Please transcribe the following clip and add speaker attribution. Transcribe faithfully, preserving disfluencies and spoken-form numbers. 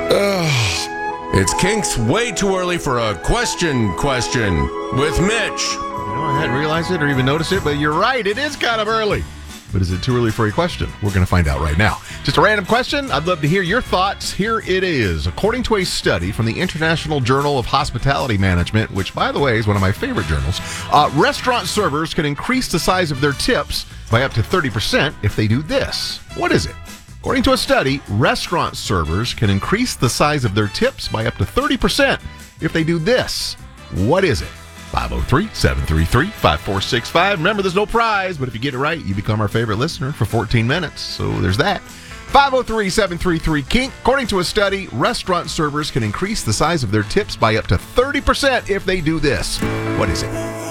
Speaker 1: Ugh. It's Kink's way too early for a question question with Mitch.
Speaker 2: You know, I hadn't realized it or even noticed it, but you're right. It is kind of early. But is it too early for a question? We're going to find out right now. Just a random question. I'd love to hear your thoughts. Here it is. According to a study from the International Journal of Hospitality Management, which, by the way, is one of my favorite journals, uh, restaurant servers can increase the size of their tips by up to thirty percent if they do this. What is it? According to a study, restaurant servers can increase the size of their tips by up to thirty percent if they do this. What is it? five oh three, seven three three, five four six five. Remember, there's no prize, but if you get it right, you become our favorite listener for fourteen minutes. So there's that. five oh three, seven three three, KINK. According to a study, restaurant servers can increase the size of their tips by up to thirty percent if they do this. What is it?